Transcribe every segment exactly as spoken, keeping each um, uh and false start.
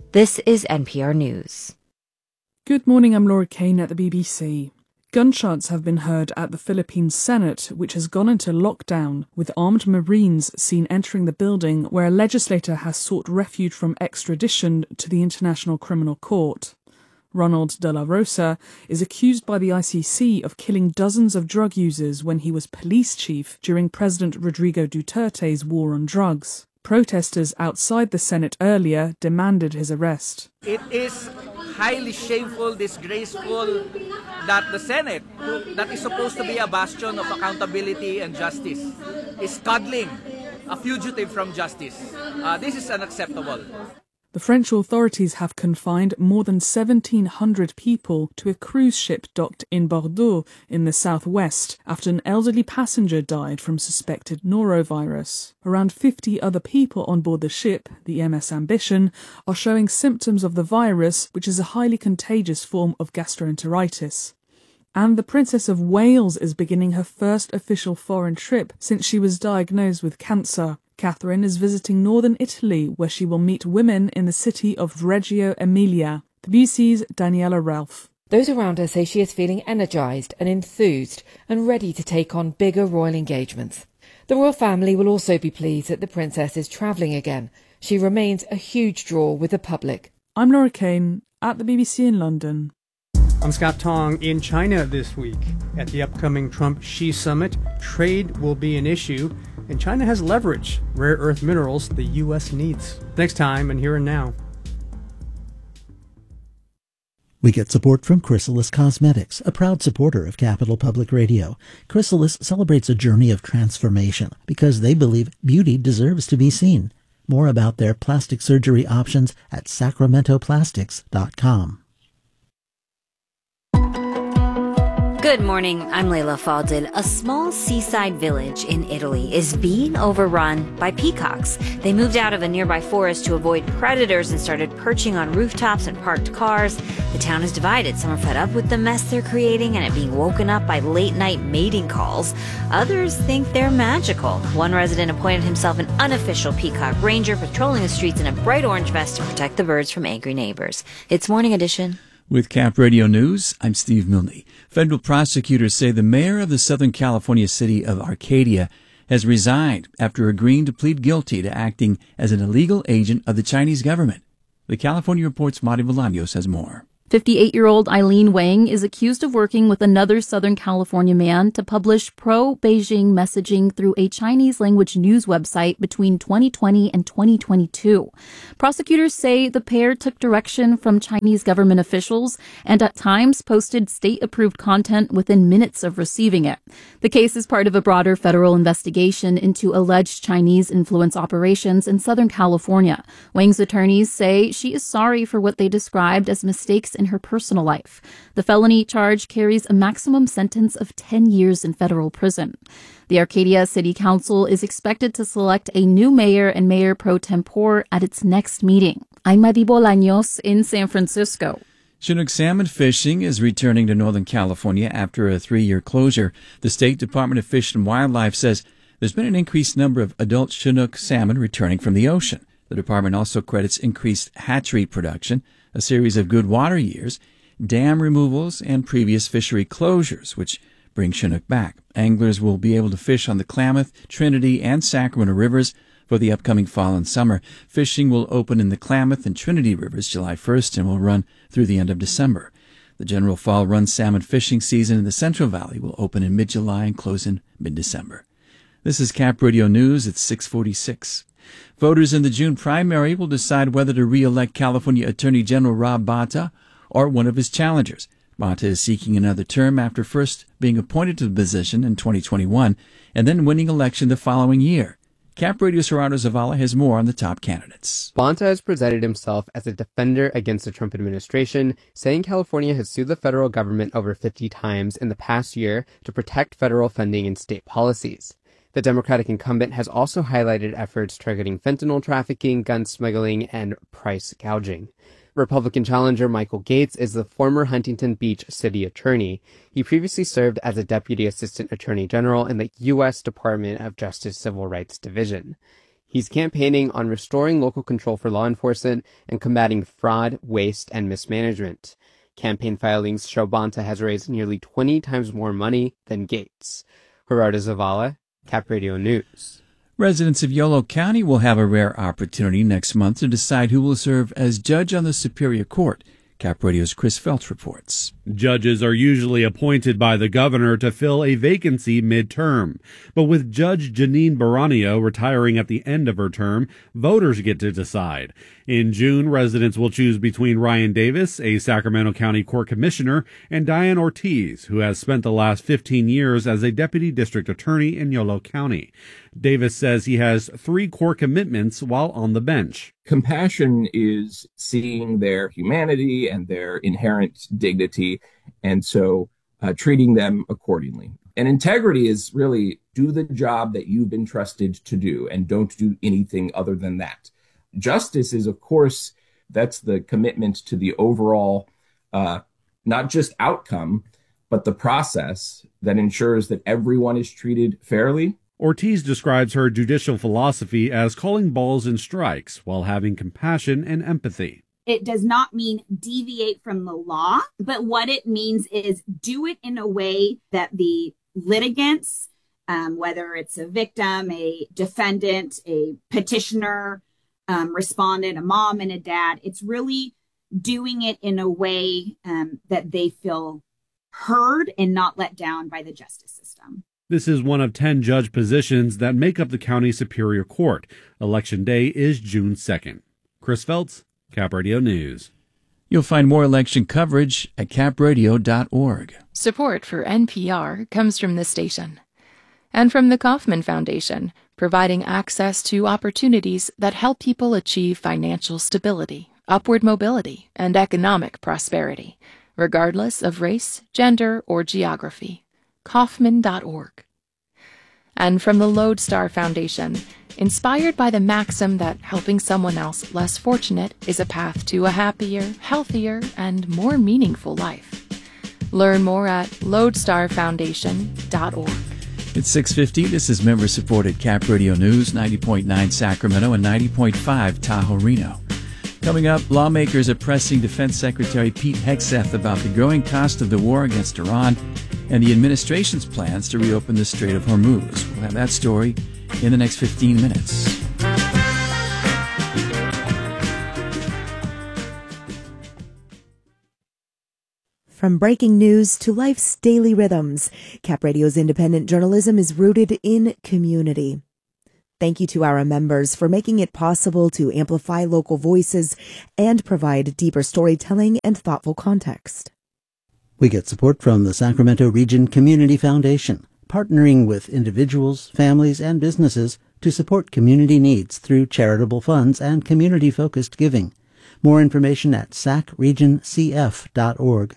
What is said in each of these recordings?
This is N P R News. Good morning, I'm Laura Kane at the B B C. Gunshots have been heard at the Philippine Senate, which has gone into lockdown, with armed Marines seen entering the building where a legislator has sought refuge from extradition to the International Criminal Court. Ronald de la Rosa is accused by the I C C of killing dozens of drug users when he was police chief during President Rodrigo Duterte's war on drugs. Protesters outside the Senate earlier demanded his arrest. It is highly shameful, disgraceful that the Senate, that is supposed to be a bastion of accountability and justice, is coddling a fugitive from justice. Uh, this is unacceptable. The French authorities have confined more than seventeen hundred people to a cruise ship docked in Bordeaux in the southwest after an elderly passenger died from suspected norovirus. Around fifty other people on board the ship, the M S Ambition, are showing symptoms of the virus, which is a highly contagious form of gastroenteritis. And the Princess of Wales is beginning her first official foreign trip since she was diagnosed with cancer. Catherine is visiting northern Italy, where she will meet women in the city of Reggio Emilia. The B B C's Daniela Ralph. Those around her say she is feeling energised and enthused and ready to take on bigger royal engagements. The royal family will also be pleased that the princess is travelling again. She remains a huge draw with the public. I'm Laura Kane at the B B C in London. I'm Scott Tong. In China this week. At the upcoming Trump-Xi summit, trade will be an issue, and China has leverage, rare earth minerals the U S needs. Next time, and Here and Now. We get support from Chrysalis Cosmetics, a proud supporter of Capital Public Radio. Chrysalis celebrates a journey of transformation because they believe beauty deserves to be seen. More about their plastic surgery options at sacramento plastics dot com. Good morning, I'm Leila Fadil. A small seaside village in Italy is being overrun by peacocks. They moved out of a nearby forest to avoid predators and started perching on rooftops and parked cars. The town is divided. Some are fed up with the mess they're creating and it being woken up by late-night mating calls. Others think they're magical. One resident appointed himself an unofficial peacock ranger, patrolling the streets in a bright orange vest to protect the birds from angry neighbors. It's Morning Edition. With Cap Radio News, I'm Steve Milne. Federal prosecutors say the mayor of the Southern California city of Arcadia has resigned after agreeing to plead guilty to acting as an illegal agent of the Chinese government. The California Report's Mari Bolaños has more. fifty-eight-year-old Eileen Wang is accused of working with another Southern California man to publish pro-Beijing messaging through a Chinese-language news website between twenty twenty and twenty twenty-two. Prosecutors say the pair took direction from Chinese government officials and at times posted state-approved content within minutes of receiving it. The case is part of a broader federal investigation into alleged Chinese influence operations in Southern California. Wang's attorneys say she is sorry for what they described as mistakes in her personal life. The felony charge carries a maximum sentence of ten years in federal prison. The Arcadia City Council is expected to select a new mayor and mayor pro tempore at its next meeting. I'm Mari Bolaños in San Francisco. Chinook salmon fishing is returning to Northern California after a three-year closure. The State Department of Fish and Wildlife says there's been an increased number of adult Chinook salmon returning from the ocean. The department also credits increased hatchery production, a series of good water years, dam removals, and previous fishery closures, which bring Chinook back. Anglers will be able to fish on the Klamath, Trinity, and Sacramento rivers for the upcoming fall and summer. Fishing will open in the Klamath and Trinity rivers July first and will run through the end of December. The general fall run salmon fishing season in the Central Valley will open in mid-July and close in mid-December. This is Cap Radio News at six forty-six. Voters in the June primary will decide whether to re-elect California Attorney General Rob Bonta or one of his challengers. Bonta is seeking another term after first being appointed to the position in twenty twenty-one and then winning election the following year. Cap Radio Gerardo Zavala has more on the top candidates. Bonta has presented himself as a defender against the Trump administration, saying California has sued the federal government over fifty times in the past year to protect federal funding and state policies. The Democratic incumbent has also highlighted efforts targeting fentanyl trafficking, gun smuggling, and price gouging. Republican challenger Michael Gates is the former Huntington Beach city attorney. He previously served as a deputy assistant attorney general in the U S Department of Justice Civil Rights Division. He's campaigning on restoring local control for law enforcement and combating fraud, waste, and mismanagement. Campaign filings show Bonta has raised nearly twenty times more money than Gates. Gerardo Zavala, Cap Radio News. Residents of Yolo County will have a rare opportunity next month to decide who will serve as judge on the Superior Court. Cap Radio's Chris Feltz reports. Judges are usually appointed by the governor to fill a vacancy midterm. But with Judge Janine Baranio retiring at the end of her term, voters get to decide. In June, residents will choose between Ryan Davis, a Sacramento County Court Commissioner, and Diane Ortiz, who has spent the last fifteen years as a deputy district attorney in Yolo County. Davis says he has three core commitments while on the bench. Compassion is seeing their humanity and their inherent dignity, and so uh, treating them accordingly. And integrity is really do the job that you've been trusted to do and don't do anything other than that. Justice is, of course, that's the commitment to the overall, uh, not just outcome, but the process that ensures that everyone is treated fairly. Ortiz describes her judicial philosophy as calling balls and strikes while having compassion and empathy. It does not mean deviate from the law, but what it means is do it in a way that the litigants, um, whether it's a victim, a defendant, a petitioner, um, respondent, a mom and a dad, it's really doing it in a way um, that they feel heard and not let down by the justice system. This is one of ten judge positions that make up the county Superior Court. Election day is June second. Chris Feltz, Cap Radio News. You'll find more election coverage at cap radio dot org. Support for N P R comes from this station and from the Kauffman Foundation, providing access to opportunities that help people achieve financial stability, upward mobility, and economic prosperity, regardless of race, gender, or geography. Kauffman dot org. And from the Lodestar Foundation, inspired by the maxim that helping someone else less fortunate is a path to a happier, healthier, and more meaningful life. Learn more at lodestar foundation dot org. It's six fifty. This is member-supported Cap Radio News, ninety point nine Sacramento and ninety point five Tahoe Reno. Coming up, lawmakers are pressing Defense Secretary Pete Hegseth about the growing cost of the war against Iran and the administration's plans to reopen the Strait of Hormuz. We'll have that story in the next fifteen minutes. From breaking news to life's daily rhythms, Cap Radio's independent journalism is rooted in community. Thank you to our members for making it possible to amplify local voices and provide deeper storytelling and thoughtful context. We get support from the Sacramento Region Community Foundation, partnering with individuals, families, and businesses to support community needs through charitable funds and community-focused giving. More information at sac region c f dot org.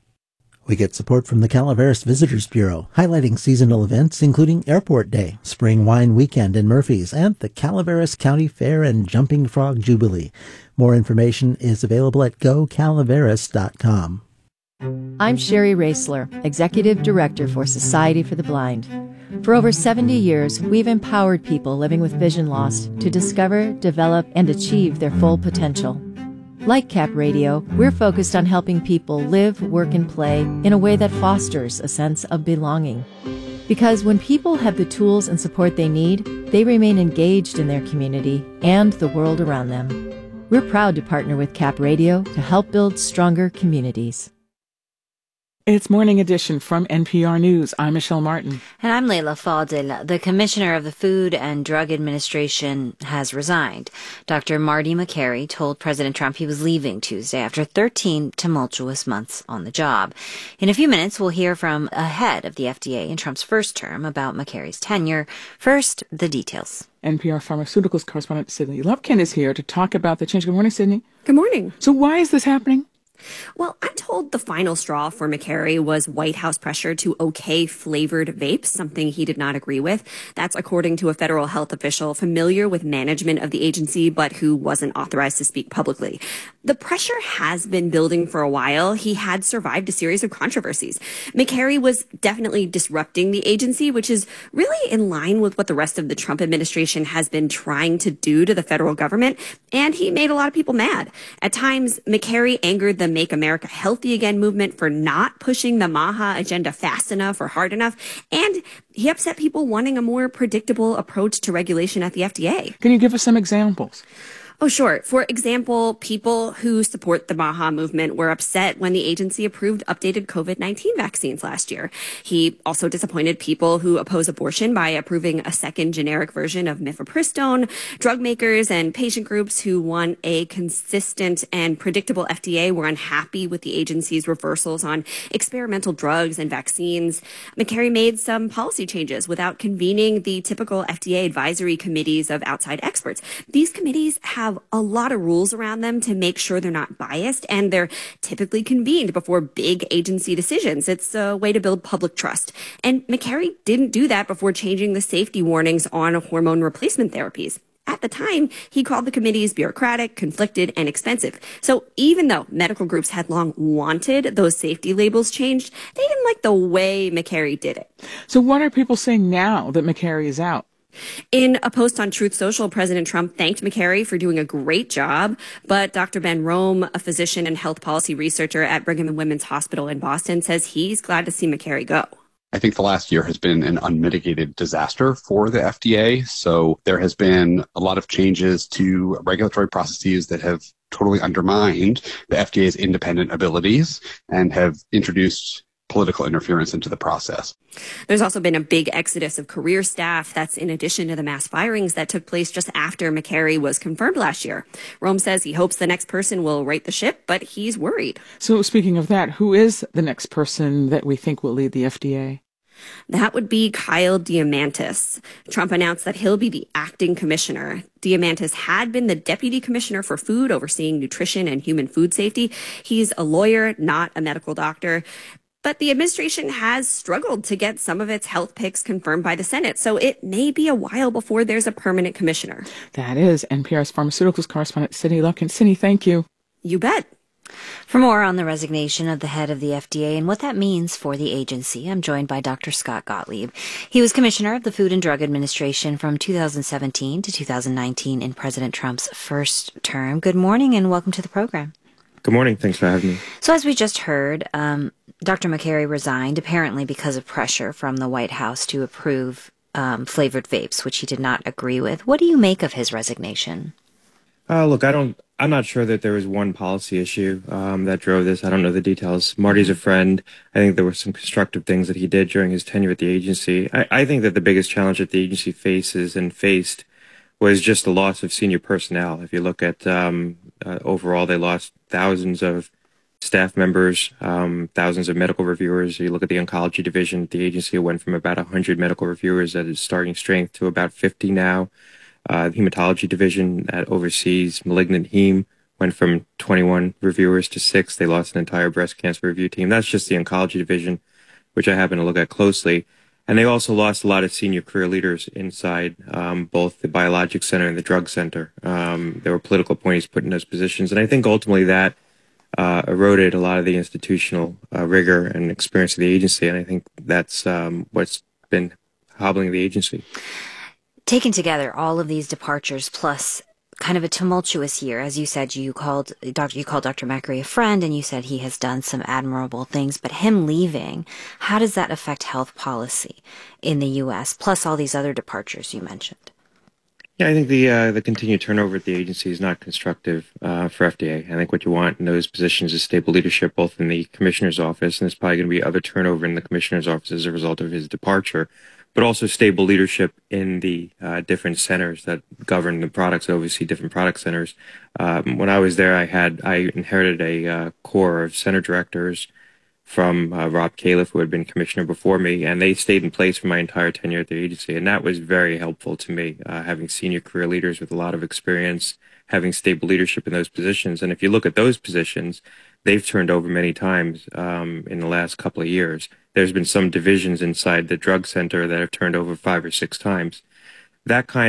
We get support from the Calaveras Visitors Bureau, highlighting seasonal events including Airport Day, Spring Wine Weekend in Murphy's, and the Calaveras County Fair and Jumping Frog Jubilee. More information is available at go calaveras dot com. I'm Sherry Raisler, Executive Director for Society for the Blind. For over seventy years, we've empowered people living with vision loss to discover, develop, and achieve their full potential. Like Cap Radio, we're focused on helping people live, work, and play in a way that fosters a sense of belonging. Because when people have the tools and support they need, they remain engaged in their community and the world around them. We're proud to partner with Cap Radio to help build stronger communities. It's Morning Edition from N P R News. I'm Michelle Martin. And I'm Leila Fadel. The Commissioner of the Food and Drug Administration has resigned. Doctor Marty Makary told President Trump he was leaving Tuesday after thirteen tumultuous months on the job. In a few minutes, we'll hear from a head of the F D A in Trump's first term about Makary's tenure. First, the details. N P R Pharmaceuticals correspondent Sydney Lupkin is here to talk about the change. Good morning, Sydney. Good morning. So why is this happening? Well, I'm told the final straw for Makary was White House pressure to okay flavored vapes, something he did not agree with. That's according to a federal health official familiar with management of the agency, but who wasn't authorized to speak publicly. The pressure has been building for a while. He had survived a series of controversies. McCary was definitely disrupting the agency, which is really in line with what the rest of the Trump administration has been trying to do to the federal government, and he made a lot of people mad. At times, McCary angered the Make America Healthy Again movement for not pushing the MAHA agenda fast enough or hard enough, and he upset people wanting a more predictable approach to regulation at the F D A. Can you give us some examples? Oh, sure. For example, people who support the MAHA movement were upset when the agency approved updated COVID nineteen vaccines last year. He also disappointed people who oppose abortion by approving a second generic version of mifepristone, drug makers and patient groups who want a consistent and predictable F D A were unhappy with the agency's reversals on experimental drugs and vaccines. McCary made some policy changes without convening the typical F D A advisory committees of outside experts. These committees have have a lot of rules around them to make sure they're not biased, and they're typically convened before big agency decisions. It's a way to build public trust. And McCary didn't do that before changing the safety warnings on hormone replacement therapies. At the time, he called the committees bureaucratic, conflicted, and expensive. So even though medical groups had long wanted those safety labels changed, they didn't like the way McCary did it. So what are people saying now that McCary is out? In a post on Truth Social, President Trump thanked McCary for doing a great job, but Doctor Ben Rome, a physician and health policy researcher at Brigham and Women's Hospital in Boston, says he's glad to see McCary go. I think the last year has been an unmitigated disaster for the F D A. So there has been a lot of changes to regulatory processes that have totally undermined the F D A's independent abilities and have introduced political interference into the process. There's also been a big exodus of career staff. That's in addition to the mass firings that took place just after McCary was confirmed last year. Rome says he hopes the next person will right the ship, but he's worried. So speaking of that, who is the next person that we think will lead the F D A? That would be Kyle Diamantis. Trump announced that he'll be the acting commissioner. Diamantis had been the deputy commissioner for food, overseeing nutrition and human food safety. He's a lawyer, not a medical doctor. But the administration has struggled to get some of its health picks confirmed by the Senate, so it may be a while before there's a permanent commissioner. That is N P R's pharmaceuticals correspondent, Sydney Lupkin. Sydney, thank you. You bet. For more on the resignation of the head of the F D A and what that means for the agency, I'm joined by Doctor Scott Gottlieb. He was commissioner of the Food and Drug Administration from two thousand seventeen to two thousand nineteen in President Trump's first term. Good morning and welcome to the program. Good morning. Thanks for having me. So as we just heard, um, Doctor McCary resigned apparently because of pressure from the White House to approve um, flavored vapes, which he did not agree with. What do you make of his resignation? Uh, look, I don't, I'm not sure that there was one policy issue um, that drove this. I don't know the details. Marty's a friend. I think there were some constructive things that he did during his tenure at the agency. I, I think that the biggest challenge that the agency faces and faced was just the loss of senior personnel. If you look at um, uh, overall, they lost thousands of staff members, um, thousands of medical reviewers. You look at the oncology division at the agency, it went from about one hundred medical reviewers at its starting strength to about fifty now. Uh, the hematology division that oversees malignant heme went from twenty-one reviewers to six. They lost an entire breast cancer review team. That's just the oncology division, which I happen to look at closely. And they also lost a lot of senior career leaders inside um, both the Biologics Center and the Drug Center. Um, there were political appointees put in those positions. And I think ultimately that uh, eroded a lot of the institutional uh, rigor and experience of the agency. And I think that's um, what's been hobbling the agency. Taken together, all of these departures plus kind of a tumultuous year. As you said, you called Doctor you called Doctor McCary a friend, and you said he has done some admirable things. But him leaving, how does that affect health policy in the U S, plus all these other departures you mentioned? Yeah, I think the uh, the continued turnover at the agency is not constructive uh, for F D A. I think what you want in those positions is stable leadership, both in the commissioner's office, and there's probably going to be other turnover in the commissioner's office as a result of his departure, but also stable leadership in the uh, different centers that govern the products, oversee different product centers. Um, when I was there, I had I inherited a uh, core of center directors from uh, Rob Califf, who had been commissioner before me, and they stayed in place for my entire tenure at the agency, and that was very helpful to me, uh, having senior career leaders with a lot of experience, having stable leadership in those positions. And if you look at those positions, they've turned over many times um, in the last couple of years. There's been some divisions inside the drug center that have turned over five or six times. That kind of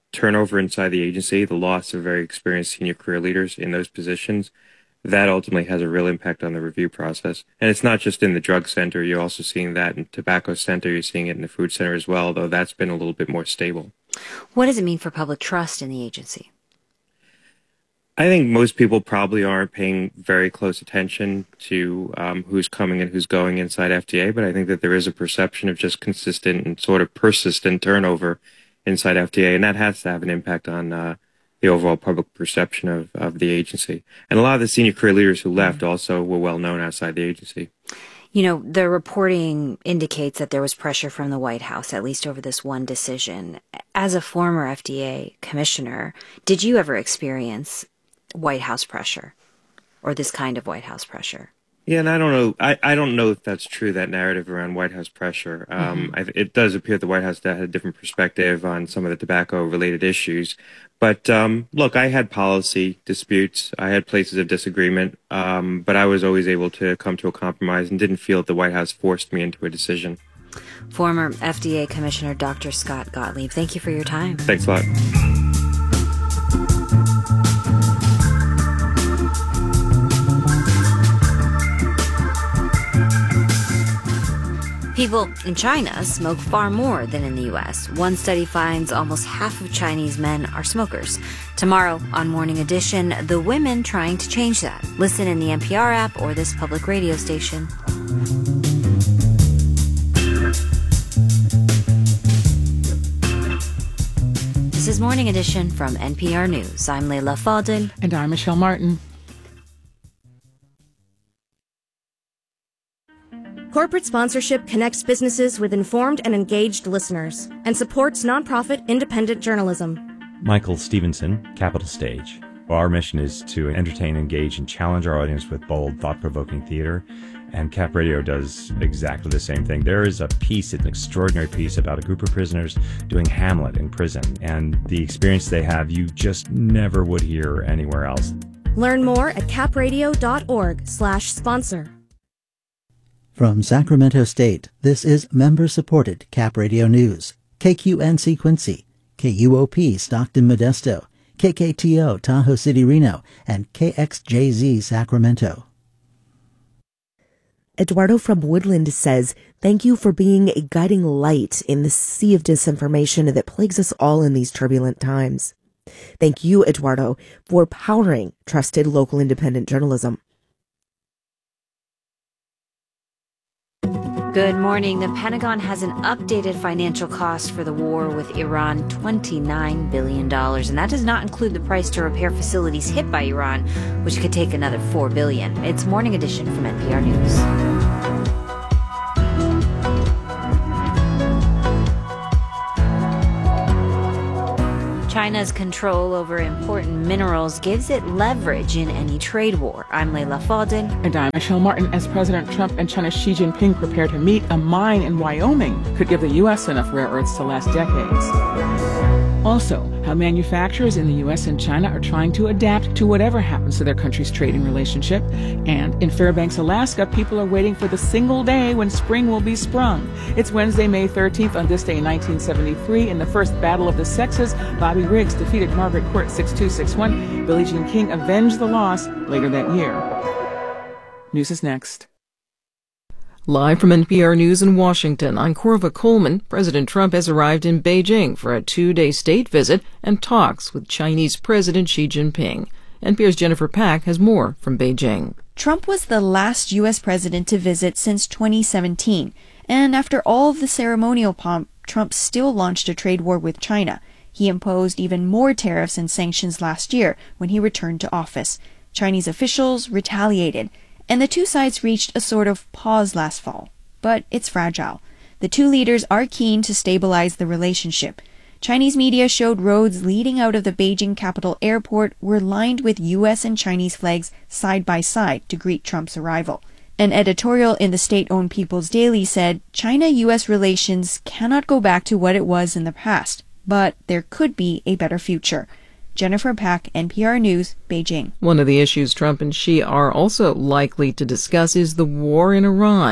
turnover inside the agency, the loss of very experienced senior career leaders in those positions, that ultimately has a real impact on the review process. And it's not just in the drug center. You're also seeing that in tobacco center. You're seeing it in the food center as well, though that's been a little bit more stable. What does it mean for public trust in the agency? I think most people probably aren't paying very close attention to um, who's coming and who's going inside F D A, but I think that there is a perception of just consistent and sort of persistent turnover inside F D A, and that has to have an impact on uh, the overall public perception of, of the agency. And a lot of the senior career leaders who left also were well known outside the agency. You know, the reporting indicates that there was pressure from the White House, at least over this one decision. As a former F D A commissioner, did you ever experience White House pressure, or this kind of White House pressure? Yeah, and I don't know. I, I don't know if that's true, that narrative around White House pressure. Um, Mm-hmm. I, it does appear the White House had a different perspective on some of the tobacco-related issues. But um, look, I had policy disputes. I had places of disagreement, um, but I was always able to come to a compromise and didn't feel that the White House forced me into a decision. Former F D A Commissioner Doctor Scott Gottlieb, thank you for your time. Thanks a lot. People in China smoke far more than in the U S. One study finds almost half of Chinese men are smokers. Tomorrow on Morning Edition, the women trying to change that. Listen in the N P R app or this public radio station. This is Morning Edition from N P R News. I'm Leila Fadel. And I'm Michelle Martin. Corporate sponsorship connects businesses with informed and engaged listeners and supports nonprofit independent journalism. Michael Stevenson, Capital Stage. Our mission is to entertain, engage, and challenge our audience with bold, thought-provoking theater, and Cap Radio does exactly the same thing. There is a piece, an extraordinary piece about a group of prisoners doing Hamlet in prison, and the experience they have you just never would hear anywhere else. Learn more at capradio.org slash sponsor. From Sacramento State, this is member-supported Cap Radio News. K Q N C Quincy, K U O P Stockton Modesto, K K T O Tahoe City Reno, and K X J Z Sacramento. Eduardo from Woodland says, thank you for being a guiding light in the sea of disinformation that plagues us all in these turbulent times. Thank you, Eduardo, for powering trusted local independent journalism. Good morning. The Pentagon has an updated financial cost for the war with Iran, twenty-nine billion dollars. And that does not include the price to repair facilities hit by Iran, which could take another four billion dollars. It's Morning Edition from N P R News. China's control over important minerals gives it leverage in any trade war. I'm Leila Fadel. And I'm Michelle Martin. As President Trump and China's Xi Jinping prepare to meet, a mine in Wyoming could give the U S enough rare earths to last decades. Also, how manufacturers in the U S and China are trying to adapt to whatever happens to their country's trading relationship. And in Fairbanks, Alaska, people are waiting for the single day when spring will be sprung. It's Wednesday, May thirteenth. On this day in nineteen seventy-three, in the first Battle of the Sexes, Bobby Riggs defeated Margaret Court six two six one. Billie Jean King avenged the loss later that year. News is next. Live from N P R News in Washington, I'm Corva Coleman. President Trump has arrived in Beijing for a two-day state visit and talks with Chinese President Xi Jinping. N P R's Jennifer Pack has more from Beijing. Trump was the last U S president to visit since twenty seventeen, and after all of the ceremonial pomp, Trump still launched a trade war with China. He imposed even more tariffs and sanctions last year when he returned to office. Chinese officials retaliated, and the two sides reached a sort of pause last fall. But it's fragile. The two leaders are keen to stabilize the relationship. Chinese media showed roads leading out of the Beijing Capital Airport were lined with U S and Chinese flags side by side to greet Trump's arrival. An editorial in the state-owned People's Daily said China-U S relations cannot go back to what it was in the past, but there could be a better future. Jennifer Pack, N P R News, Beijing. One of the issues Trump and Xi are also likely to discuss is the war in Iran.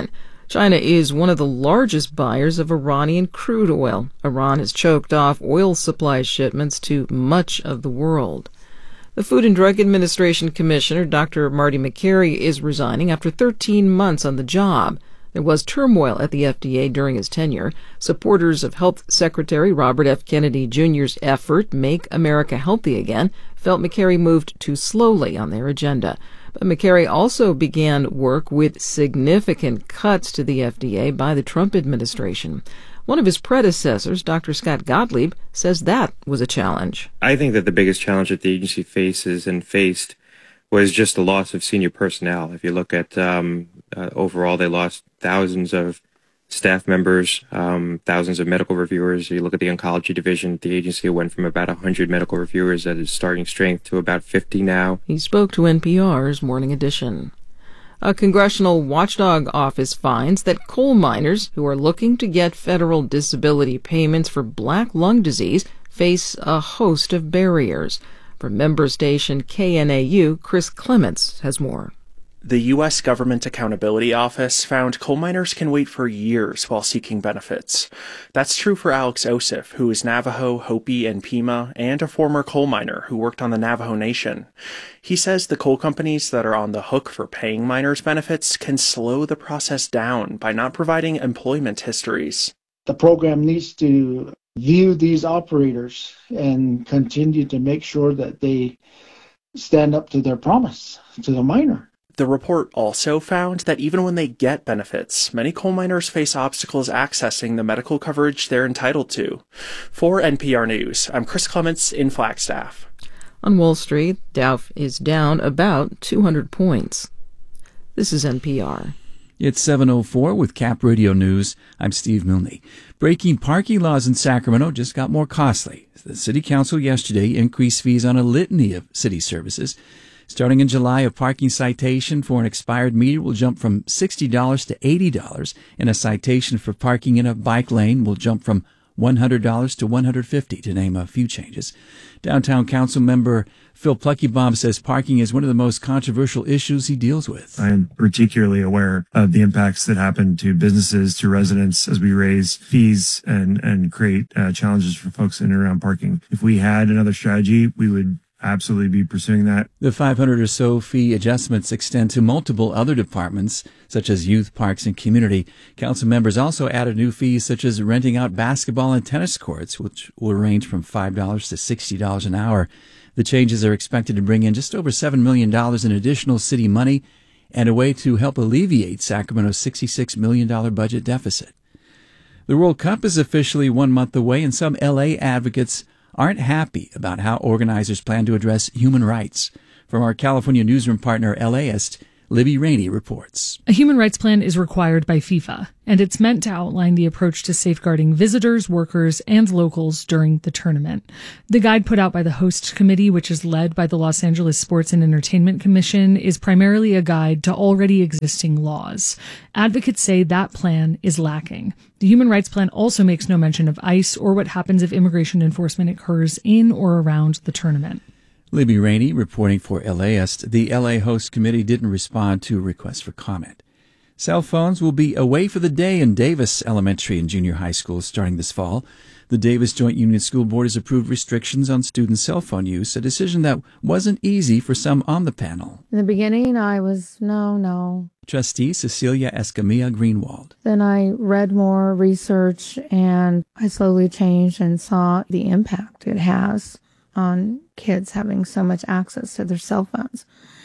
China is one of the largest buyers of Iranian crude oil. Iran has choked off oil supply shipments to much of the world. The Food and Drug Administration Commissioner, Doctor Marty Makary, is resigning after thirteen months on the job. There was turmoil at the F D A during his tenure. Supporters of Health Secretary Robert F. Kennedy Junior's effort, Make America Healthy Again, felt Makary moved too slowly on their agenda. But Makary also began work with significant cuts to the F D A by the Trump administration. One of his predecessors, Doctor Scott Gottlieb, says that was a challenge. I think that the biggest challenge that the agency faces and faced was just the loss of senior personnel. If you look at um, uh, overall, they lost thousands of staff members, um, thousands of medical reviewers. You look at the oncology division, the agency went from about one hundred medical reviewers at its starting strength to about fifty now. He spoke to N P R's Morning Edition. A congressional watchdog office finds that coal miners who are looking to get federal disability payments for black lung disease face a host of barriers. From member station K N A U, Chris Clements has more. The U S Government Accountability Office found coal miners can wait for years while seeking benefits. That's true for Alex Osif, who is Navajo, Hopi, and Pima, and a former coal miner who worked on the Navajo Nation. He says the coal companies that are on the hook for paying miners benefits can slow the process down by not providing employment histories. The program needs to view these operators and continue to make sure that they stand up to their promise to the miner. The report also found that even when they get benefits, many coal miners face obstacles accessing the medical coverage they're entitled to. For N P R News, I'm Chris Clements in Flagstaff. On Wall Street, Dow is down about two hundred points. This is N P R. It's seven oh four with Cap Radio News. I'm Steve Milne. Breaking parking laws in Sacramento just got more costly. The City Council yesterday increased fees on a litany of city services. Starting in July, a parking citation for an expired meter will jump from sixty dollars to eighty dollars, and a citation for parking in a bike lane will jump from one hundred dollars to one hundred fifty dollars, to name a few changes. Downtown Council member Phil Pluckybaum says parking is one of the most controversial issues he deals with. I am particularly aware of the impacts that happen to businesses, to residents, as we raise fees and, and create uh, challenges for folks in and around parking. If we had another strategy, we would absolutely be pursuing that. The five hundred or so fee adjustments extend to multiple other departments, such as youth, parks, and community. Council members also added new fees such as renting out basketball and tennis courts, which will range from five dollars to sixty dollars an hour. The changes are expected to bring in just over seven million dollars in additional city money and a way to help alleviate Sacramento's sixty-six million dollars budget deficit. The World Cup is officially one month away, and some L A advocates aren't happy about how organizers plan to address human rights. From our California newsroom partner, LAist, Libby Rainey reports. A human rights plan is required by FIFA, and it's meant to outline the approach to safeguarding visitors, workers, and locals during the tournament. The guide put out by the host committee, which is led by the Los Angeles Sports and Entertainment Commission, is primarily a guide to already existing laws. Advocates say that plan is lacking. The human rights plan also makes no mention of ICE or what happens if immigration enforcement occurs in or around the tournament. Libby Rainey reporting for LAist. The L A Host Committee didn't respond to requests for comment. Cell phones will be away for the day in Davis Elementary and Junior High Schools starting this fall. The Davis Joint Union School Board has approved restrictions on student cell phone use, a decision that wasn't easy for some on the panel. In the beginning, I was, no, no. Trustee Cecilia Escamilla Greenwald. Then I read more research, and I slowly changed and saw the impact it has on kids having so much access to their cell phones.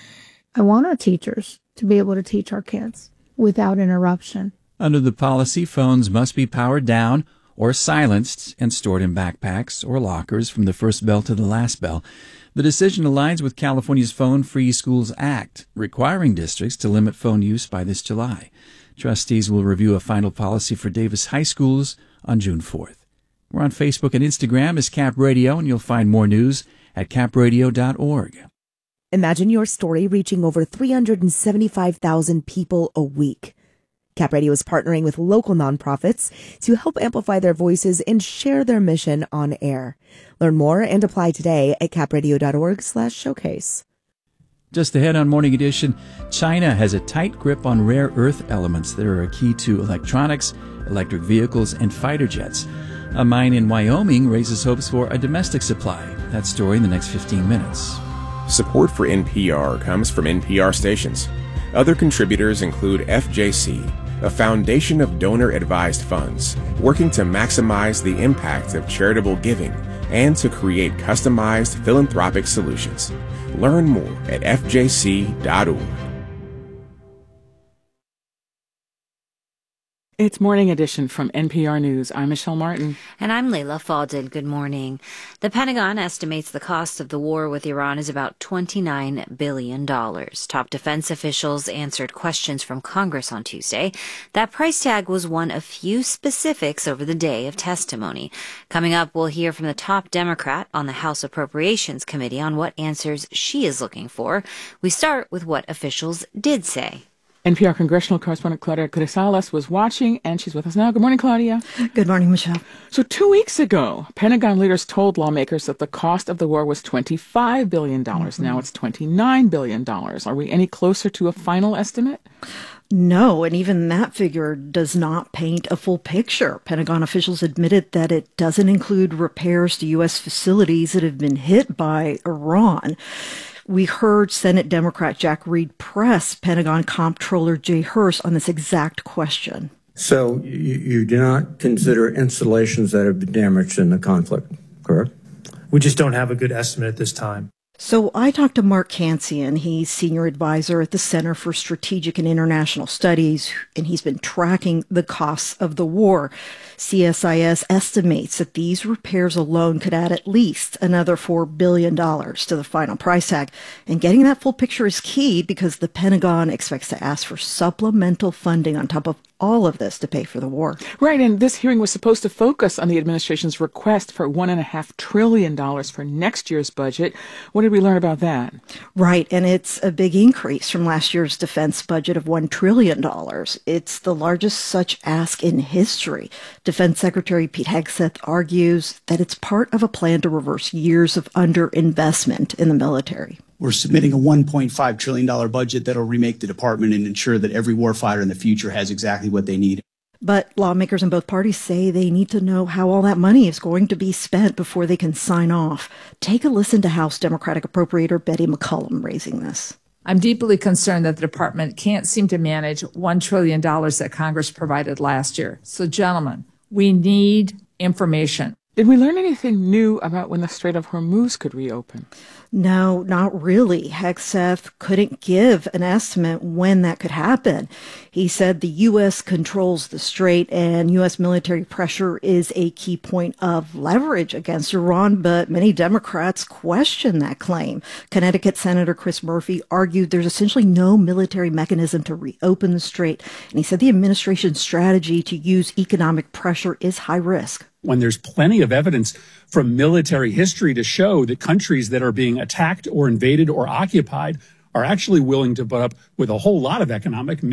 I want our teachers to be able to teach our kids without interruption. Under the policy, phones must be powered down or silenced and stored in backpacks or lockers from the first bell to the last bell. The decision aligns with California's Phone Free Schools Act, requiring districts to limit phone use by this July. Trustees will review a final policy for Davis High Schools on June fourth. We're on Facebook and Instagram as Cap Radio, and you'll find more news at cap radio dot org. Imagine your story reaching over three hundred seventy-five thousand people a week. Cap Radio is partnering with local nonprofits to help amplify their voices and share their mission on air. Learn more and apply today at cap radio dot org slash showcase. Just ahead on Morning Edition, China has a tight grip on rare earth elements that are a key to electronics, electric vehicles, and fighter jets. A mine in Wyoming raises hopes for a domestic supply. That story in the next fifteen minutes. Support for N P R comes from N P R stations. Other contributors include F J C, a foundation of donor-advised funds, working to maximize the impact of charitable giving and to create customized philanthropic solutions. Learn more at F J C dot org. It's Morning Edition from N P R News. I'm Michelle Martin. And I'm Layla Faldin. Good morning. The Pentagon estimates the cost of the war with Iran is about twenty-nine billion dollars. Top defense officials answered questions from Congress on Tuesday. That price tag was one of few specifics over the day of testimony. Coming up, we'll hear from the top Democrat on the House Appropriations Committee on what answers she is looking for. We start with what officials did say. N P R congressional correspondent Claudia Grisales was watching, and she's with us now. Good morning, Claudia. Good morning, Michelle. So two weeks ago, Pentagon leaders told lawmakers that the cost of the war was twenty-five billion dollars. Mm-hmm. Now it's twenty-nine billion dollars. Are we any closer to a final estimate? No, and even that figure does not paint a full picture. Pentagon officials admitted that it doesn't include repairs to U S facilities that have been hit by Iran. We heard Senate Democrat Jack Reed press Pentagon Comptroller Jay Hurst on this exact question. So you, you do not consider installations that have been damaged in the conflict, correct? We just don't have a good estimate at this time. So I talked to Mark Cancian. He's senior advisor at the Center for Strategic and International Studies, and he's been tracking the costs of the war. C S I S estimates that these repairs alone could add at least another four billion dollars to the final price tag. And getting that full picture is key because the Pentagon expects to ask for supplemental funding on top of all of this to pay for the war. Right, and this hearing was supposed to focus on the administration's request for one and a half trillion dollars for next year's budget. What did we learn about that? Right, and it's a big increase from last year's defense budget of one trillion dollars. It's the largest such ask in history. Defense Secretary Pete Hegseth argues that it's part of a plan to reverse years of underinvestment in the military. We're submitting a one point five trillion dollars budget that'll remake the department and ensure that every warfighter in the future has exactly what they need. But lawmakers in both parties say they need to know how all that money is going to be spent before they can sign off. Take a listen to House Democratic Appropriator Betty McCollum raising this. I'm deeply concerned that the department can't seem to manage one trillion dollars that Congress provided last year. So, gentlemen, we need information. Did we learn anything new about when the Strait of Hormuz could reopen? No, not really. Hegseth couldn't give an estimate when that could happen. He said the U S controls the strait and U S military pressure is a key point of leverage against Iran, but many Democrats question that claim. Connecticut Senator Chris Murphy argued there's essentially no military mechanism to reopen the strait, and he said the administration's strategy to use economic pressure is high risk. When there's plenty of evidence from military history to show that countries that are being attacked or invaded or occupied are actually willing to put up with a whole lot of economic